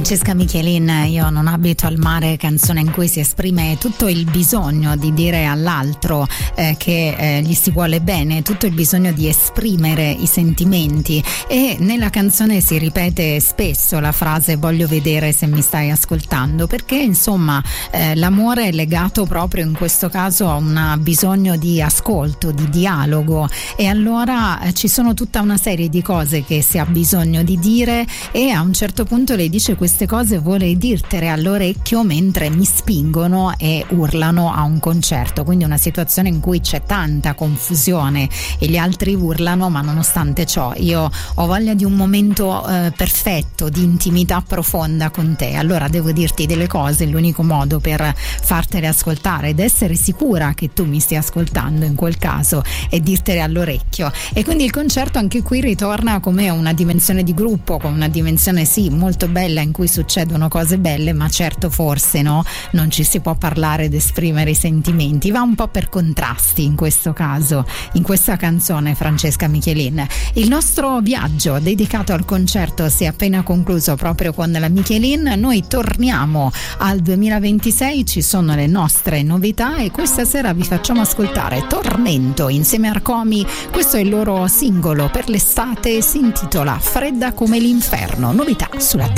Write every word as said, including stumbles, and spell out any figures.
Francesca Michelin, Io non abito al mare, canzone in cui si esprime tutto il bisogno di dire all'altro eh, che eh, gli si vuole bene, tutto il bisogno di esprimere i sentimenti, e nella canzone si ripete spesso la frase voglio vedere se mi stai ascoltando, perché insomma eh, l'amore è legato proprio in questo caso a un bisogno di ascolto, di dialogo, e allora eh, ci sono tutta una serie di cose che si ha bisogno di dire, e a un certo punto lei dice queste cose vuole dirtele all'orecchio mentre mi spingono e urlano a un concerto, quindi una situazione in cui c'è tanta confusione e gli altri urlano, ma nonostante ciò io ho voglia di un momento eh, perfetto, di intimità profonda con te, allora devo dirti delle cose, l'unico modo per fartele ascoltare ed essere sicura che tu mi stia ascoltando in quel caso è dirtele all'orecchio. E quindi il concerto anche qui ritorna come una dimensione di gruppo, con una dimensione sì molto bella in cui succedono cose belle, ma certo forse no, non ci si può parlare ed esprimere i sentimenti, va un po' per contrasti in questo caso, in questa canzone Francesca Michelin. Il nostro viaggio dedicato al concerto si è appena concluso proprio con la Michelin, noi torniamo al duemilaventisei, ci sono le nostre novità e questa sera vi facciamo ascoltare Tormento insieme a Arcomi, questo è il loro singolo per l'estate, si intitola Fredda come l'inferno, novità sulla